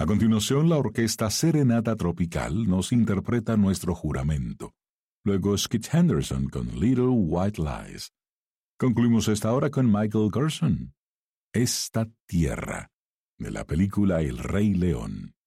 A continuación, la orquesta Serenata Tropical nos interpreta Nuestro Juramento. Luego Skip Henderson con Little White Lies. Concluimos esta hora con Michael Gerson, Esta Tierra, de la película El Rey León.